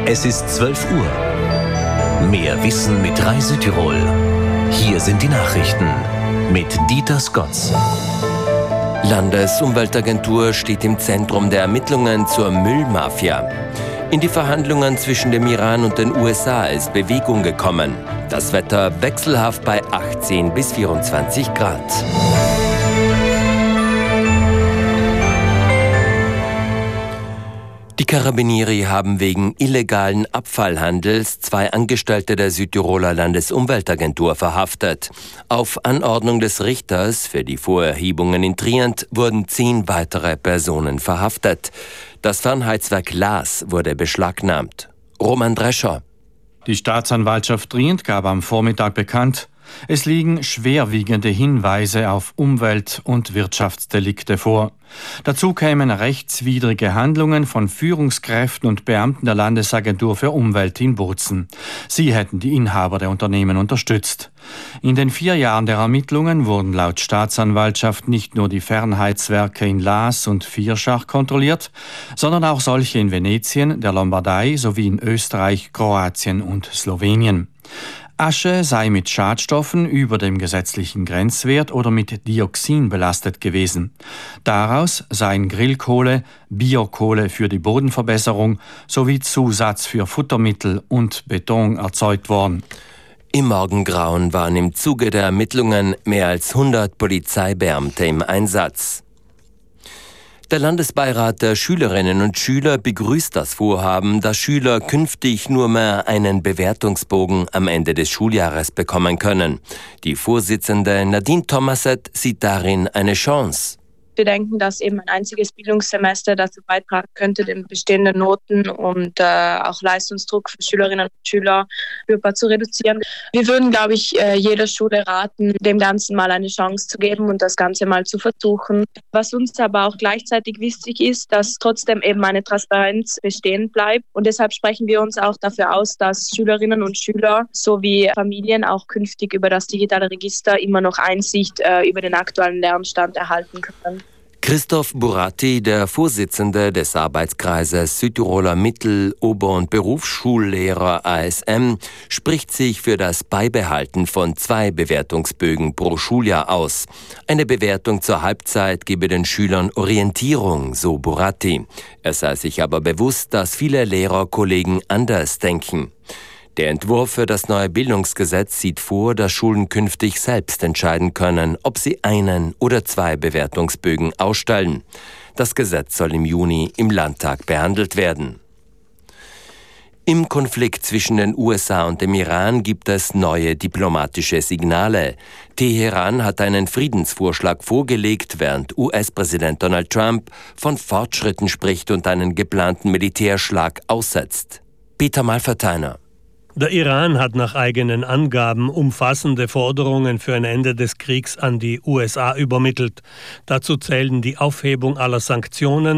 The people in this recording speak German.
Es ist 12 Uhr. Mehr Wissen mit Reise Tirol. Hier sind die Nachrichten mit Dieter Skotz. Landesumweltagentur steht im Zentrum der Ermittlungen zur Müllmafia. In die Verhandlungen zwischen dem Iran und den USA ist Bewegung gekommen. Das Wetter wechselhaft bei 18 bis 24 Grad. Die Carabinieri haben wegen illegalen Abfallhandels 2 Angestellte der Südtiroler Landesumweltagentur verhaftet. Auf Anordnung des Richters für die Vorerhebungen in Trient wurden 10 weitere Personen verhaftet. Das Fernheizwerk Laas wurde beschlagnahmt. Roman Drescher. Die Staatsanwaltschaft Trient gab am Vormittag bekannt, es liegen schwerwiegende Hinweise auf Umwelt- und Wirtschaftsdelikte vor. Dazu kämen rechtswidrige Handlungen von Führungskräften und Beamten der Landesagentur für Umwelt in Bozen. Sie hätten die Inhaber der Unternehmen unterstützt. In den 4 Jahren der Ermittlungen wurden laut Staatsanwaltschaft nicht nur die Fernheizwerke in Laas und Vierschach kontrolliert, sondern auch solche in Venetien, der Lombardei sowie in Österreich, Kroatien und Slowenien. Asche sei mit Schadstoffen über dem gesetzlichen Grenzwert oder mit Dioxin belastet gewesen. Daraus seien Grillkohle, Biokohle für die Bodenverbesserung sowie Zusatz für Futtermittel und Beton erzeugt worden. Im Morgengrauen waren im Zuge der Ermittlungen mehr als 100 Polizeibeamte im Einsatz. Der Landesbeirat der Schülerinnen und Schüler begrüßt das Vorhaben, dass Schüler künftig nur mehr einen Bewertungsbogen am Ende des Schuljahres bekommen können. Die Vorsitzende Nadine Thomaset sieht darin eine Chance. Wir denken, dass eben ein einziges Bildungssemester dazu beitragen könnte, den bestehenden Noten und auch Leistungsdruck für Schülerinnen und Schüler spürbar zu reduzieren. Wir würden, glaube ich, jeder Schule raten, dem Ganzen mal eine Chance zu geben und das Ganze mal zu versuchen. Was uns aber auch gleichzeitig wichtig ist, dass trotzdem eben eine Transparenz bestehen bleibt. Und deshalb sprechen wir uns auch dafür aus, dass Schülerinnen und Schüler sowie Familien auch künftig über das digitale Register immer noch Einsicht über den aktuellen Lernstand erhalten können. Christoph Buratti, der Vorsitzende des Arbeitskreises Südtiroler Mittel-, Ober- und Berufsschullehrer ASM, spricht sich für das Beibehalten von 2 Bewertungsbögen pro Schuljahr aus. Eine Bewertung zur Halbzeit gebe den Schülern Orientierung, so Buratti. Er sei sich aber bewusst, dass viele Lehrerkollegen anders denken. Der Entwurf für das neue Bildungsgesetz sieht vor, dass Schulen künftig selbst entscheiden können, ob sie 1 oder 2 Bewertungsbögen ausstellen. Das Gesetz soll im Juni im Landtag behandelt werden. Im Konflikt zwischen den USA und dem Iran gibt es neue diplomatische Signale. Teheran hat einen Friedensvorschlag vorgelegt, während US-Präsident Donald Trump von Fortschritten spricht und einen geplanten Militärschlag aussetzt. Peter Malverteiner. Der Iran hat nach eigenen Angaben umfassende Forderungen für ein Ende des Kriegs an die USA übermittelt. Dazu zählen die Aufhebung aller Sanktionen,